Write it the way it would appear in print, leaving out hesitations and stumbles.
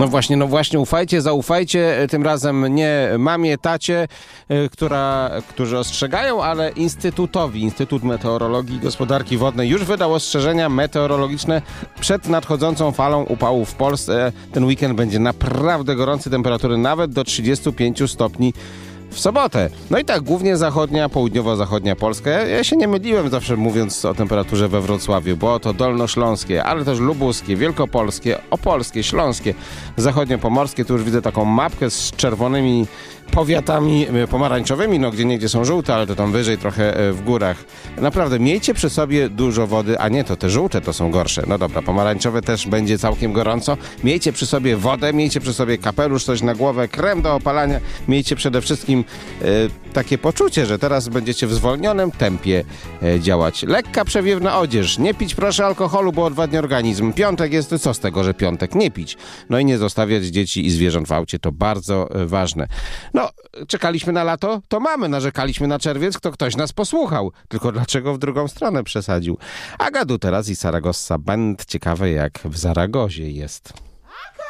No właśnie, ufajcie, zaufajcie, tym razem nie mamie, tacie, którzy ostrzegają, ale Instytut Meteorologii i Gospodarki Wodnej już wydał ostrzeżenia meteorologiczne przed nadchodzącą falą upałów w Polsce. Ten weekend będzie naprawdę gorący, temperatury nawet do 35 stopni w sobotę. No i tak, głównie zachodnia, południowo-zachodnia Polska. Ja się nie myliłem zawsze mówiąc o temperaturze we Wrocławiu, bo to dolnośląskie, ale też lubuskie, wielkopolskie, opolskie, śląskie, zachodniopomorskie. Tu już widzę taką mapkę z czerwonymi powiatami pomarańczowymi, no gdzie są żółte, ale to tam wyżej trochę w górach. Naprawdę, miejcie przy sobie dużo wody, a nie, to te żółte to są gorsze. No dobra, pomarańczowe też będzie całkiem gorąco. Miejcie przy sobie wodę, miejcie przy sobie kapelusz, coś na głowę, krem do opalania. Miejcie przede wszystkim takie poczucie, że teraz będziecie w zwolnionym tempie działać. Lekka, przewiewna odzież. Nie pić proszę alkoholu, bo odwadnia organizm. Piątek jest, co z tego, że piątek? Nie pić. No i nie zostawiać dzieci i zwierząt w aucie. To bardzo ważne. No, czekaliśmy na lato? To mamy. Narzekaliśmy na czerwiec, to ktoś nas posłuchał. Tylko dlaczego w drugą stronę przesadził? Agadu teraz i Saragossa Band. Ciekawe jak w Zaragozie jest.